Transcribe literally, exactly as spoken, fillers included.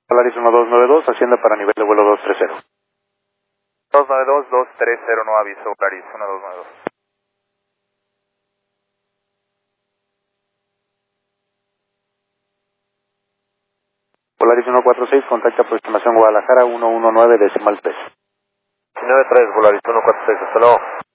Polaris uno dos nueve dos, ascienda para nivel de vuelo dos tres cero. dos nueve dos, dos tres cero, no aviso, Polaris uno dos nueve dos. Polaris uno cuatro seis, contacta aproximación Guadalajara uno uno nueve decimal tres. nueve tres, Polaris uno cuatro seis, hasta luego.